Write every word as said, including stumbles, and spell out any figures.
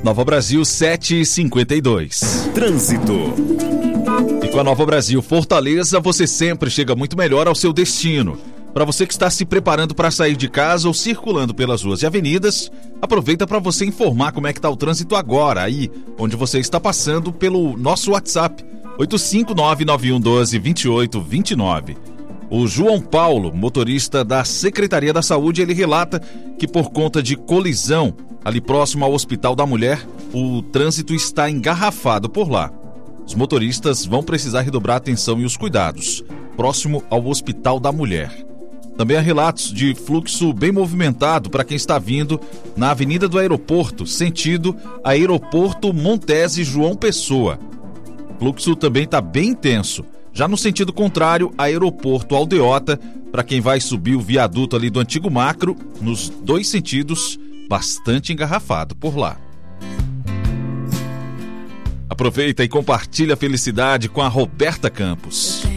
Nova Brasil sete e cinquenta e dois. Trânsito. E com a Nova Brasil Fortaleza, você sempre chega muito melhor ao seu destino. Para você que está se preparando para sair de casa ou circulando pelas ruas e avenidas, aproveita para você informar como é que está o trânsito agora, aí onde você está passando, pelo nosso WhatsApp, oito cinco nove nove um um dois dois oito dois nove. O João Paulo, motorista da Secretaria da Saúde, ele relata que por conta de colisão, ali próximo ao Hospital da Mulher, o trânsito está engarrafado por lá. Os motoristas vão precisar redobrar a atenção e os cuidados, próximo ao Hospital da Mulher. Também há relatos de fluxo bem movimentado para quem está vindo na Avenida do Aeroporto, sentido Aeroporto Montese João Pessoa. O fluxo também está bem intenso. Já no sentido contrário, Aeroporto Aldeota, para quem vai subir o viaduto ali do Antigo Macro, nos dois sentidos, bastante engarrafado por lá. Aproveita e compartilha a felicidade com a Roberta Campos.